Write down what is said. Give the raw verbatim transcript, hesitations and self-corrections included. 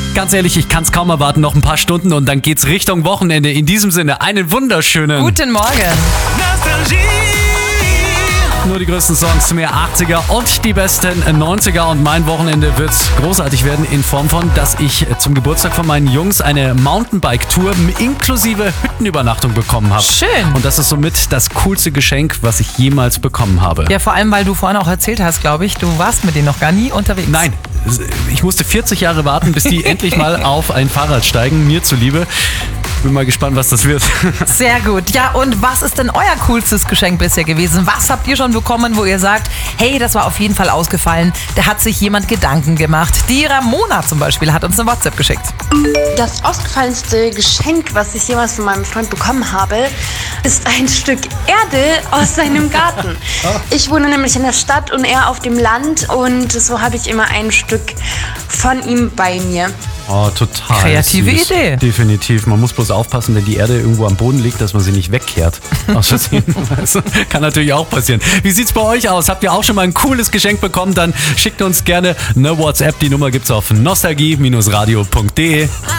Ganz ehrlich, ich kann es kaum erwarten, noch ein paar Stunden und dann geht's Richtung Wochenende. In diesem Sinne, einen wunderschönen Guten Morgen. Nur die größten Songs zum Jahr achtziger und die besten neunziger. Und mein Wochenende wird großartig werden in Form von, dass ich zum Geburtstag von meinen Jungs eine Mountainbike-Tour inklusive Hüttenübernachtung bekommen habe. Schön. Und das ist somit das coolste Geschenk, was ich jemals bekommen habe. Ja, vor allem, weil du vorhin auch erzählt hast, glaube ich, du warst mit denen noch gar nie unterwegs. Nein, ich musste vierzig Jahre warten, bis die endlich mal auf ein Fahrrad steigen, mir zuliebe. Bin mal gespannt, was das wird. Sehr gut. Ja, und was ist denn euer coolstes Geschenk bisher gewesen? Was habt ihr schon bekommen, wo ihr sagt, hey, das war auf jeden Fall ausgefallen, da hat sich jemand Gedanken gemacht. Die Ramona zum Beispiel hat uns eine WhatsApp geschickt. Das ausgefallenste Geschenk, was ich jemals von meinem Freund bekommen habe, ist ein Stück Erde aus seinem Garten. Ich wohne nämlich in der Stadt und er auf dem Land und so habe ich immer ein Stück von ihm bei mir. Oh, total Kreative süß. Idee. Definitiv. Man muss bloß aufpassen, wenn die Erde irgendwo am Boden liegt, dass man sie nicht wegkehrt. Aus Versehen. Also, kann natürlich auch passieren. Wie sieht's bei euch aus? Habt ihr auch schon mal ein cooles Geschenk bekommen? Dann schickt uns gerne eine WhatsApp. Die Nummer gibt's auf nostalgie Bindestrich radio Punkt de.